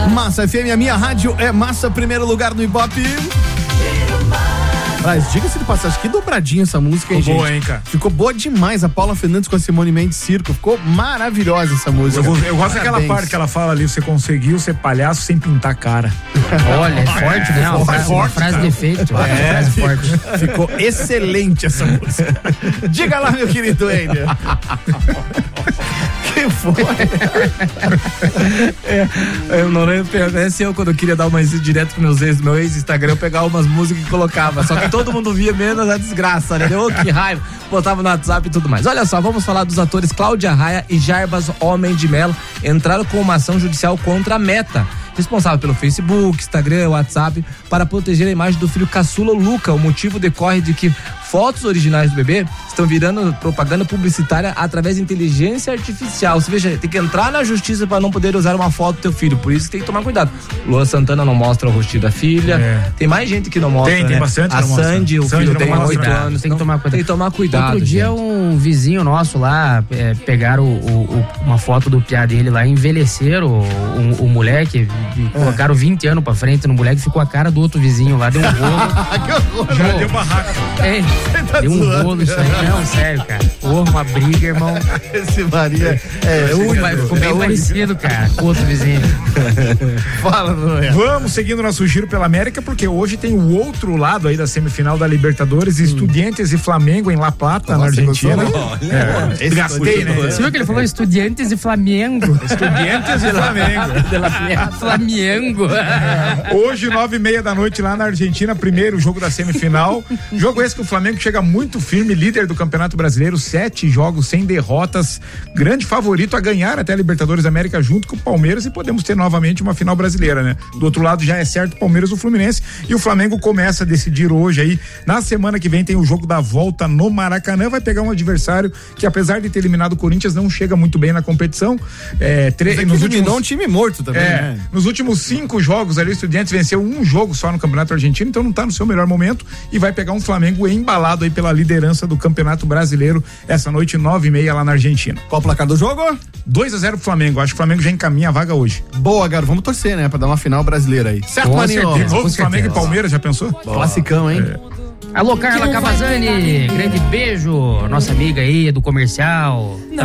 Massa FM, a minha rádio é massa, primeiro lugar no Ibope. Mas diga-se de passagem, que dobradinha essa música, hein, gente? Ficou boa, hein, cara? Ficou boa demais. A Paula Fernandes com a Simone Mendes Circo. Ficou maravilhosa essa música. Eu gosto daquela parte que ela fala ali: você conseguiu ser palhaço sem pintar cara. Olha, é forte, né? Uma frase de efeito. Frase forte. Ficou excelente essa música. Diga lá, meu querido Ender. Que foi? Eu não lembro, eu quando eu queria dar uma direto pro meu ex-Instagram, eu pegava umas músicas e colocava, só que todo mundo via menos a desgraça, né? Oh, que raiva, botava no WhatsApp e tudo mais. Olha só, vamos falar dos atores Cláudia Raia e Jarbas Homem de Mello, entraram com uma ação judicial contra a Meta, responsável pelo Facebook, Instagram, WhatsApp, para proteger a imagem do filho caçula Luca. O motivo decorre de que fotos originais do bebê estão virando propaganda publicitária através de inteligência artificial. Você veja, tem que entrar na justiça para não poder usar uma foto do teu filho, por isso tem que tomar cuidado. Luan Santana não mostra o rostinho da filha, tem mais gente que não mostra, tem né? bastante. A Sandy, o filho tem 8 anos, tem que tomar cuidado. Tem que tomar cuidado. Outro dia um vizinho nosso lá, pegaram uma foto do piá dele lá, envelheceram o moleque, colocaram 20 anos pra frente no moleque, ficou a cara do outro vizinho lá, deu um rolo. Que horror. Já deu barraca. Tá Deu um zoando, rolo isso aí. Não, sério, cara. Uma briga, irmão. Esse Maria Ficou bem parecido, cara, com outro vizinho. Fala, Noé. Vamos seguindo nosso giro pela América, porque hoje tem o outro lado aí da semifinal da Libertadores, Estudiantes e Flamengo em La Plata, na Argentina. Gastei, né? Você viu que ele falou Estudiantes e Flamengo? Estudiantes e Flamengo. Flamengo. Hoje, 9:30 da noite, lá na Argentina, primeiro jogo da semifinal. Jogo esse que o Flamengo chega muito firme, líder do Campeonato Brasileiro, 7 jogos sem derrotas, grande favorito a ganhar até a Libertadores da América junto com o Palmeiras, e podemos ter novamente uma final brasileira, né? Do outro lado já é certo o Palmeiras, o Fluminense, e o Flamengo começa a decidir hoje aí. Na semana que vem tem o jogo da volta no Maracanã, vai pegar um adversário que, apesar de ter eliminado o Corinthians, não chega muito bem na competição. Nos últimos um time morto também, né? Nos últimos 5 jogos ali, o Estudiantes venceu um jogo só no Campeonato Argentino, então não tá no seu melhor momento, e vai pegar um Flamengo embalado aí pela liderança do Campeonato Brasileiro essa noite, 9:30 lá na Argentina. Qual o placar do jogo? 2-0 pro Flamengo. Acho que o Flamengo já encaminha a vaga hoje. Boa, garoto. Vamos torcer, né? Pra dar uma final brasileira aí. Certo, Maninho? Novo Flamengo e Palmeiras, já pensou? Classicão, hein? Alô, Carla Cavazzani, grande beijo, nossa amiga aí do comercial.